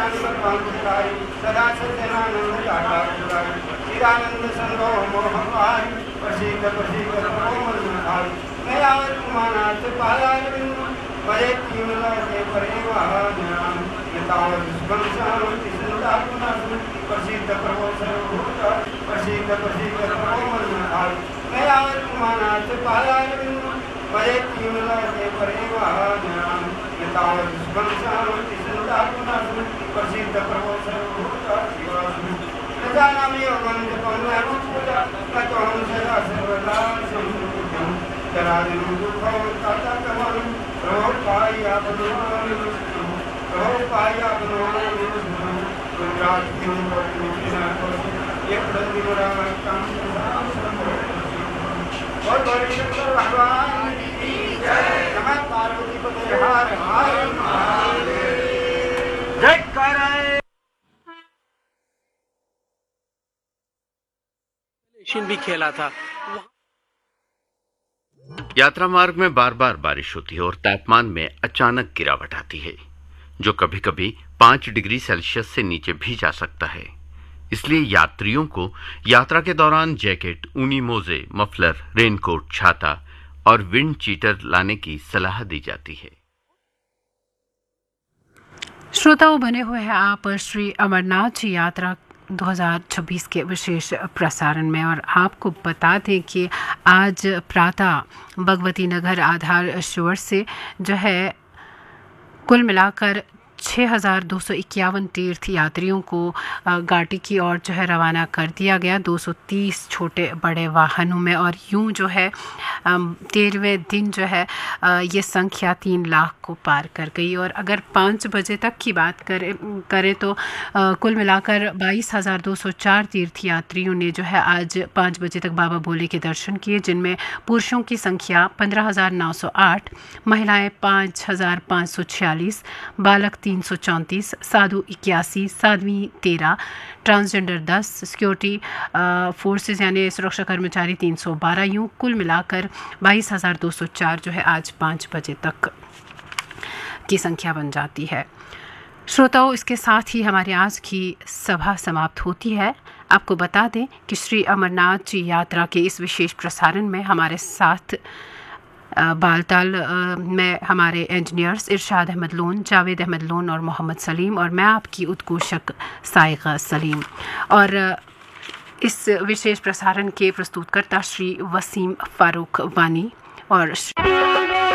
सदा सज्जनानंद दाता चिदानंद संतो मोहभाई प्रसिद्ध प्रसिद्ध कोमल मैं आवत मानात पालाविंद परे तीन लोके परिवाहनाम यतावत स्पंसावति संतापनासु प्रसिद्ध प्रभो सर्वभूत प्रसिद्ध प्रसिद्ध कोमल मैं आवत मानात पालाविंद परे तीन लोके परिवाहनाम यतावत स्पंसावति संतापनासु प्रसिद्ध प्रभो सर्वभूत शिवासु प्रजानामि योगं जपं पूजा तत्वं सदा सर्वदा संपूज्यं चरादिं दुःखं तातकमलं प्रभोपायापनोमि रुद्राक्षं ये प्रतिमुराकं और बलिशंकर भगवान की जय। नमः पार्वती पते हर हर महादेव। जय करे भी खेला था। यात्रा मार्ग में बार बार बारिश होती है और तापमान में अचानक गिरावट आती है, जो कभी कभी 5 डिग्री सेल्सियस से नीचे भी जा सकता है। इसलिए यात्रियों को यात्रा के दौरान जैकेट, ऊनी मोजे, मफलर, रेनकोट, छाता और विंड चीटर लाने की सलाह दी जाती है। श्रोताओं, बने हुए हैं आप श्री अमरनाथ जी यात्रा 2026 के विशेष प्रसारण में, और आपको बता दें कि आज प्रातः भगवती नगर आधार शिविर से जो है कुल मिलाकर 6,251 तीर्थ यात्रियों को घाटी की ओर जो है रवाना कर दिया गया, 230 छोटे बड़े वाहनों में। और यूं जो है 13वें दिन जो है ये संख्या 3 लाख को पार कर गई। और अगर 5 बजे तक की बात करें तो कुल मिलाकर 22,204 तीर्थ यात्रियों ने जो है आज 5 बजे तक बाबा भोले के दर्शन किए, जिनमें पुरुषों की संख्या 15,908, महिलाएं 5,546, बालक 334, साधु 81, साध्वी 13, ट्रांसजेंडर 10, सिक्योरिटी फोर्सेस यानी सुरक्षा कर्मचारी 312, यूँ कुल मिलाकर 22,204 जो है आज 5 बजे तक की संख्या बन जाती है। श्रोताओं, इसके साथ ही हमारी आज की सभा समाप्त होती है। आपको बता दें कि श्री अमरनाथ जी यात्रा के इस विशेष प्रसारण में हमारे साथ बालताल में हमारे इंजीनियर्स इरशाद अहमद लोन, जावेद अहमद लोन और मोहम्मद सलीम, और मैं आपकी उद्घोषक साइगा सलीम। और इस विशेष प्रसारण के प्रस्तुतकर्ता श्री वसीम फारूक वानी और